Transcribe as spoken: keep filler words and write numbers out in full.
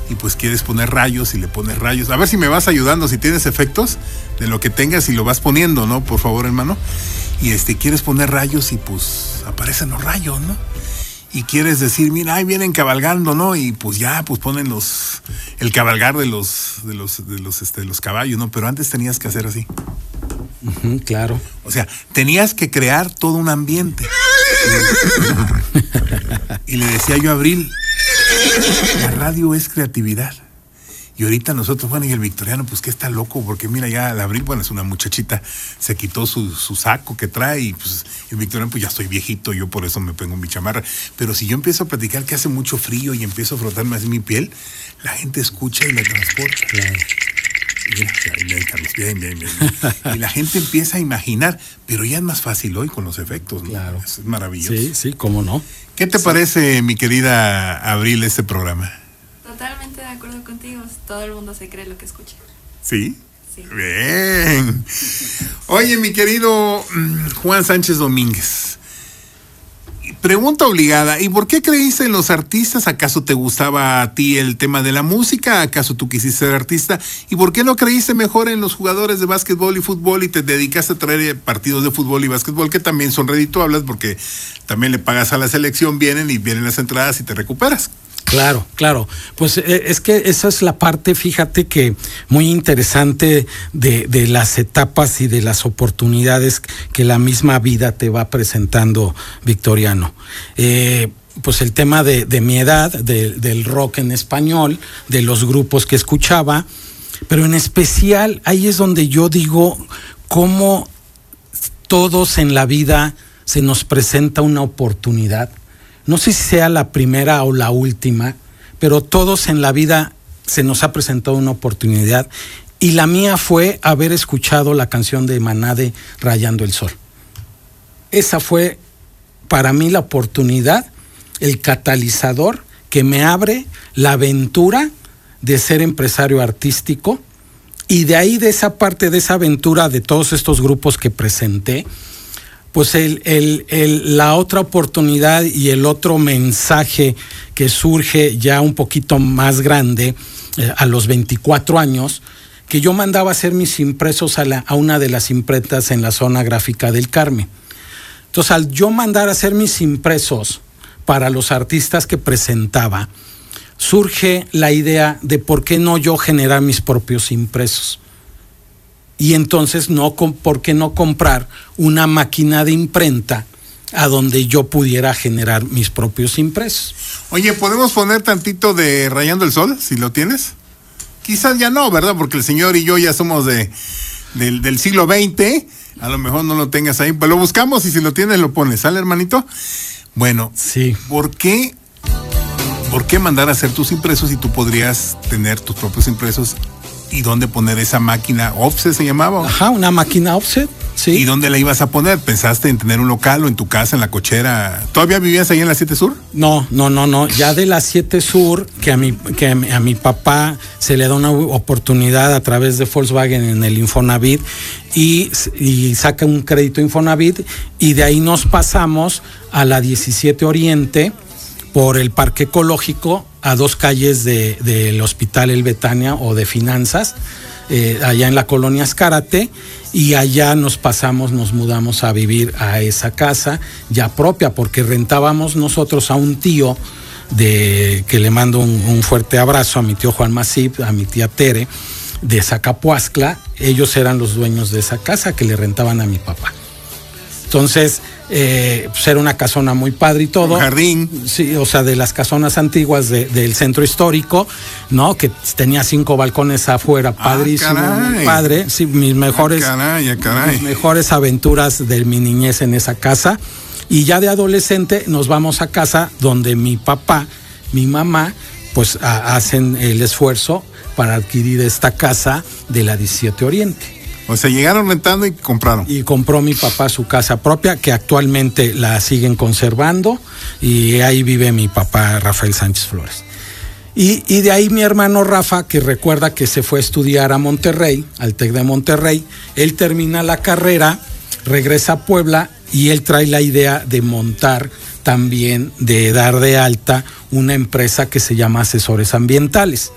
y pues quieres poner rayos y le pones rayos. A ver si me vas ayudando, si tienes efectos de lo que tengas y lo vas poniendo, ¿no? Por favor, hermano. Y este, quieres poner rayos y pues aparecen los rayos, ¿no? Y quieres decir, mira, ahí vienen cabalgando, ¿no? Y pues ya, pues ponen los, el cabalgar de los, de los, de los, este, de los caballos, ¿no? Pero antes tenías que hacer así. Uh-huh, claro. O sea, tenías que crear todo un ambiente. Y le decía yo a Abril, la radio es creatividad. Y ahorita nosotros, bueno, y el Victoriano, pues que está loco, porque mira, ya la Abril, bueno, es una muchachita, se quitó su, su saco que trae, y pues el Victoriano, pues ya estoy viejito, yo por eso me pongo mi chamarra. Pero si yo empiezo a platicar que hace mucho frío y empiezo a frotarme así mi piel, la gente escucha y la transporta. Claro. Bien, bien, Carlos, bien, bien, bien. Y la gente empieza a imaginar, pero ya es más fácil hoy con los efectos, ¿no? Claro. Es maravilloso. Sí, sí, cómo no. ¿Qué te sí. parece, mi querida Abril, este programa? Totalmente de acuerdo contigo. Todo el mundo se cree lo que escucha. ¿Sí? Sí. Bien. Oye, mi querido Juan Sánchez Domínguez, pregunta obligada, ¿y por qué creíste en los artistas? ¿Acaso te gustaba a ti el tema de la música? ¿Acaso tú quisiste ser artista? ¿Y por qué no creíste mejor en los jugadores de básquetbol y fútbol y te dedicaste a traer partidos de fútbol y básquetbol que también son redituables porque también le pagas a la selección, vienen y vienen las entradas y te recuperas? Claro, claro. Pues eh, es que esa es la parte, fíjate que muy interesante de, de las etapas y de las oportunidades que la misma vida te va presentando, Victoriano. Eh, pues el tema de, de mi edad, de, del rock en español, de los grupos que escuchaba, pero en especial ahí es donde yo digo cómo todos en la vida se nos presenta una oportunidad. No sé si sea la primera o la última, pero todos en la vida se nos ha presentado una oportunidad y la mía fue haber escuchado la canción de Maná de Rayando el Sol. Esa fue para mí la oportunidad, el catalizador que me abre la aventura de ser empresario artístico, y de ahí, de esa parte de esa aventura de todos estos grupos que presenté, pues el, el, el, la otra oportunidad y el otro mensaje que surge ya un poquito más grande, eh, a los veinticuatro años, que yo mandaba a hacer mis impresos a, la, a una de las imprentas en la zona gráfica del Carmen. Entonces, al yo mandar a hacer mis impresos para los artistas que presentaba, surge la idea de por qué no yo generar mis propios impresos. Y entonces, no, ¿por qué no comprar una máquina de imprenta a donde yo pudiera generar mis propios impresos? Oye, ¿podemos poner tantito de Rayando el Sol, si lo tienes? Quizás ya no, ¿verdad? Porque el señor y yo ya somos de, del, del siglo veinte. A lo mejor no lo tengas ahí, pero lo buscamos y si lo tienes lo pones. ¿Sale, hermanito? Bueno, sí. ¿Por qué, ¿por qué mandar a hacer tus impresos si tú podrías tener tus propios impresos? ¿Y dónde poner esa máquina? ¿Offset se llamaba? Ajá, una máquina offset, sí. ¿Y dónde la ibas a poner? ¿Pensaste en tener un local o en tu casa, en la cochera? ¿Todavía vivías ahí en la siete Sur? No, no, no, no. Ya de la siete Sur, que a mi, que a mi, a mi papá se le da una oportunidad a través de Volkswagen en el Infonavit y, y saca un crédito Infonavit, y de ahí nos pasamos a la diecisiete Oriente por el Parque Ecológico, a dos calles de, del Hospital El Betania o de Finanzas, eh, allá en la colonia Azcárate, y allá nos pasamos, nos mudamos a vivir a esa casa ya propia, porque rentábamos nosotros a un tío de que le mando un, un fuerte abrazo a mi tío Juan Masip, a mi tía Tere de Zacapuazcla. Ellos eran los dueños de esa casa que le rentaban a mi papá. Entonces, eh, pues era una casona muy padre y todo. Un jardín. Sí, o sea, de las casonas antiguas de, del centro histórico, ¿no? Que tenía cinco balcones afuera, padrísimo, ah, muy padre. Sí, mis mejores, ah, caray, ah, caray. mis mejores aventuras de mi niñez en esa casa. Y ya de adolescente nos vamos a casa donde mi papá, mi mamá, pues a, hacen el esfuerzo para adquirir esta casa de la diecisiete Oriente. O sea, llegaron rentando y compraron. Y compró mi papá su casa propia, que actualmente la siguen conservando, y ahí vive mi papá Rafael Sánchez Flores. Y, y de ahí mi hermano Rafa, que recuerda que se fue a estudiar a Monterrey, al TEC de Monterrey, él termina la carrera, regresa a Puebla y él trae la idea de montar también, de dar de alta una empresa que se llama Asesores Ambientales.